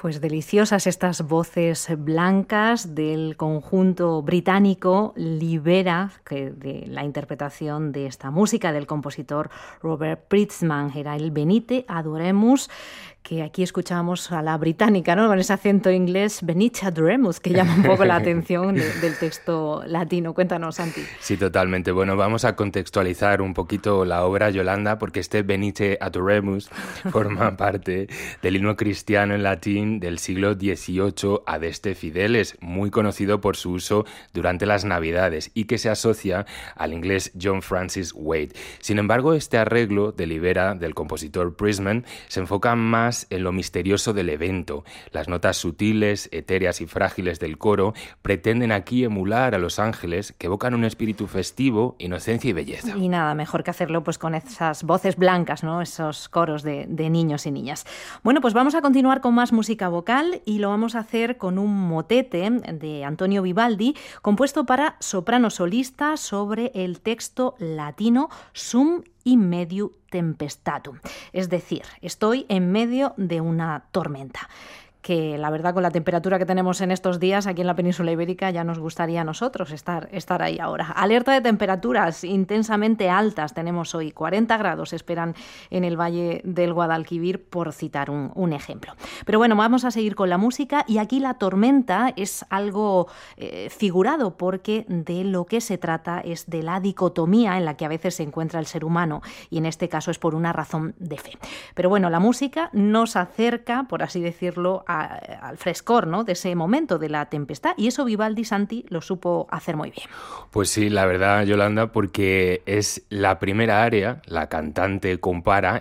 Pues deliciosas estas voces blancas del conjunto británico Libera, que de la interpretación de esta música del compositor Robert Prizman. Era el Venite Adoremus, que aquí escuchábamos a la británica, ¿no?, con ese acento inglés, Venite Adoremus, que llama un poco la atención del texto latino. Cuéntanos, Santi. Sí, totalmente. Bueno, vamos a contextualizar un poquito la obra, Yolanda, porque este Venite Adoremus forma parte del himno cristiano en latín del siglo XVIII Adeste Fideles, muy conocido por su uso durante las Navidades y que se asocia al inglés John Francis Wade. Sin embargo, este arreglo de Libera del compositor Prizman se enfoca más en lo misterioso del evento. Las notas sutiles, etéreas y frágiles del coro pretenden aquí emular a los ángeles que evocan un espíritu festivo, inocencia y belleza. Y nada mejor que hacerlo pues con esas voces blancas, ¿no?, esos coros de niños y niñas. Bueno, pues vamos a continuar con más música vocal y lo vamos a hacer con un motete de Antonio Vivaldi compuesto para soprano solista sobre el texto latino Sum in mediu tempestatum, es decir, estoy en medio de una tormenta. Que la verdad, con la temperatura que tenemos en estos días aquí en la península ibérica, ya nos gustaría a nosotros estar ahí ahora. Alerta de temperaturas intensamente altas tenemos hoy, 40 grados esperan en el Valle del Guadalquivir, por citar un ejemplo. Pero bueno, vamos a seguir con la música y aquí la tormenta es algo figurado, porque de lo que se trata es de la dicotomía en la que a veces se encuentra el ser humano, y en este caso es por una razón de fe. Pero bueno, la música nos acerca, por así decirlo, al frescor, ¿no?, de ese momento de la tempestad, y eso Vivaldi, Santi, lo supo hacer muy bien. Pues sí, la verdad, Yolanda, porque es la primera área, la cantante compara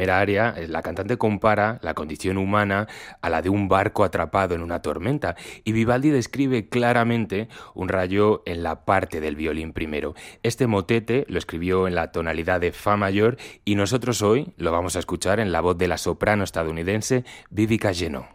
la condición humana a la de un barco atrapado en una tormenta, y Vivaldi describe claramente un rayo en la parte del violín primero. Este motete lo escribió en la tonalidad de fa mayor y nosotros hoy lo vamos a escuchar en la voz de la soprano estadounidense Vivica Genot.